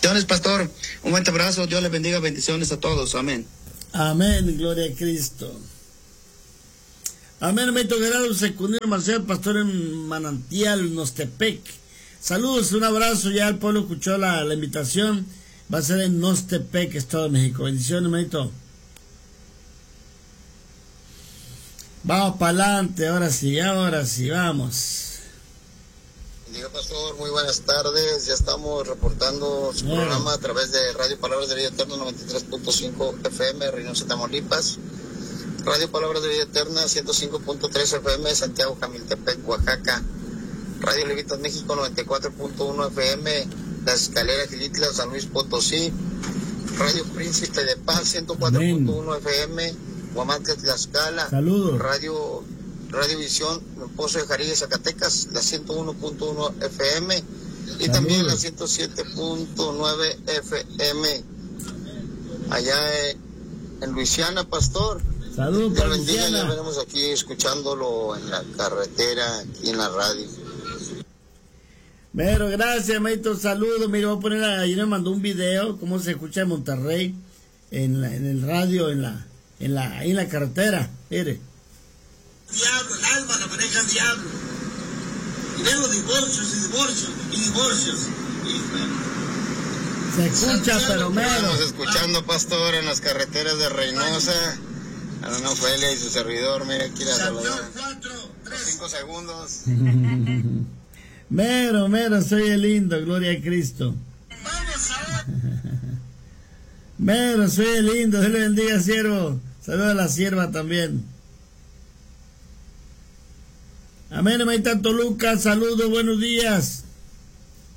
Bendiciones, pastor. Un fuerte abrazo. Dios les bendiga. Bendiciones a todos. Amén. Amén. Gloria a Cristo. Amén. Hermanito Gerardo Secundino Marcelo, pastor en Manantial, Nostepec. Saludos, un abrazo. Ya el pueblo escuchó la invitación. Va a ser en Nostepec, Estado de México. Bendiciones, hermanito. Vamos para adelante, ahora sí, vamos. Diga, pastor, muy buenas tardes. Ya estamos reportando su programa a través de Radio Palabras de Vida Eterna 93.5 FM, Reynosa, Tamaulipas. Radio Palabras de Vida Eterna 105.3 FM, Santiago, Jamiltepec, Oaxaca. Radio Levitas México 94.1 FM, Las Escaleras, Gilitla, San Luis Potosí. Radio Príncipe de Paz 104.1 FM, Huamantla, Tlaxcala. Saludos. Radio Visión, Pozo de Jarilla, Zacatecas, la 101.1 FM y Saludos. También la 107.9 FM allá en Luisiana, pastor. Saludos, Dios bendiga, ya Luisiana. veremos aquí escuchándolo en la carretera, aquí en la radio. Pero gracias, hermanito, saludos. Mira, voy a poner, ayer me mandó un video, cómo se escucha en Monterrey, en el radio, ahí en la carretera, mire. Diablo, el alma la maneja el diablo. Y veo divorcios y divorcios y divorcios. Se escucha, pero mero. Estamos escuchando, pastor, en las carreteras de Reynosa. A Ana Ofelia y su servidor, mira aquí la saludar. 5 segundos. Mero, soy el lindo, gloria a Cristo. Mero, soy el lindo, Dios le bendiga, siervo. Saludos a la sierva también. Amén, hermanita Toluca, saludos, buenos días.